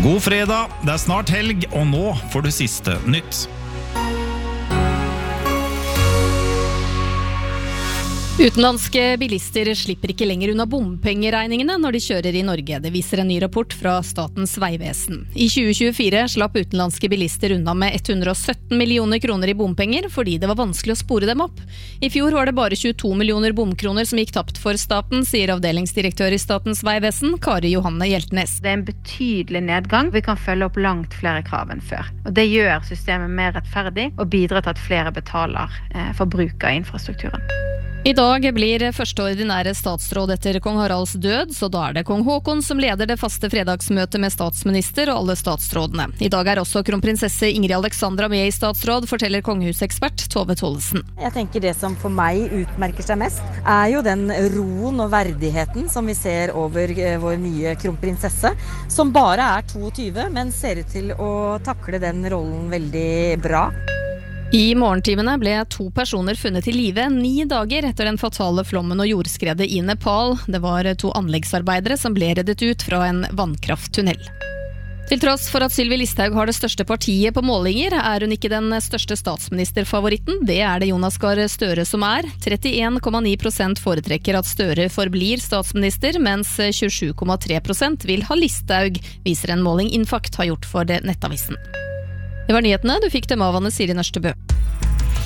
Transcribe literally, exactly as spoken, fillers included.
God fredag, det er snart helg, og nå får du siste nytt. Utenlandske bilister slipper ikke lenger unna bompengeregningene når de kjører i Norge. Det viser en ny rapport fra Statens vegvesen. I tjue tjuefire slapp utenlandske bilister unna med ett hundre og sytten millioner kroner i bompenger, fordi det var vanskelig å spore dem opp. I fjor var det bare tjueto millioner bomkroner som gikk tapt for staten, sier avdelingsdirektør i Statens vegvesen, Kari Johanne Hjeltnes. Det er en betydelig nedgang. Vi kan følge opp langt flere krav enn før. Og det gjør systemet mer rettferdig og bidrar til at flere betaler eh, for bruk av infrastrukturen. I dag blir første ordinære statsråd etter kong Haralds død, så da er det kong Håkon som leder det faste fredagsmøtet med statsminister og alle statsrådene. I dag er også kronprinsesse Ingrid Alexandra med i statsråd, forteller kongehusekspert Tove Tollesen. Jeg tenker det som for meg utmerker seg mest, er jo den roen og verdigheten som vi ser over vår nye kronprinsesse, som bare er toogtyve, men ser ut til å takle den rollen veldig bra. I morgentimene ble to personer funnet i live ni dager etter den fatale flommen og jordskredet i Nepal. Det var to anleggsarbeidere som ble reddet ut fra en vannkrafttunnel. Til tross for at Sylvi Listhaug har det største partiet på målinger, er hun ikke den største statsministerfavoritten. Det er det Jonas Gahr Støre som er. trettien komma ni prosent foretrekker at Støre forblir statsminister, mens tjuesju komma tre prosent vil ha Listhaug, viser en måling Infakt har gjort for Nettavisen. Det var nyhetene, du fikk dem av Anne Siri Nørstebø.